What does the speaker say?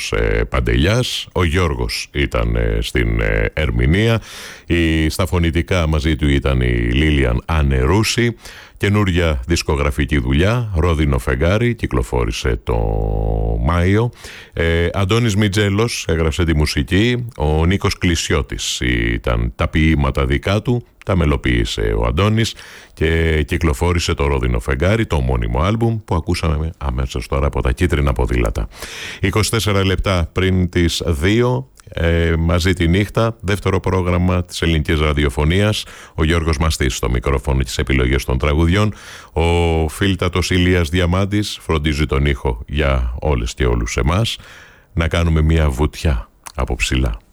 Νίκος Παντελιάς, ο Γιώργος ήταν στην ερμηνεία, στα φωνητικά μαζί του ήταν η Λίλιαν Ανερούση. Καινούρια δισκογραφική δουλειά, Ρόδινο Φεγγάρι, κυκλοφόρησε το Μάιο. Αντώνης Μιτζέλος έγραψε τη μουσική, ο Νίκος Κλεισιώτης ήταν τα ποίηματα δικά του, τα μελοποίησε ο Αντώνης και κυκλοφόρησε το Ρόδινο Φεγγάρι, το ομώνυμο άλμπουμ που ακούσαμε αμέσως τώρα από τα κίτρινα ποδήλατα. 24 λεπτά πριν τις 2, μαζί τη νύχτα, δεύτερο πρόγραμμα της ελληνικής ραδιοφωνίας, ο Γιώργος Μαστής στο μικρόφωνο και τις επιλογές των τραγουδιών, ο φίλτατος Ηλίας Διαμάντης φροντίζει τον ήχο για όλες και όλους εμάς. Να κάνουμε μια βουτιά από ψηλά.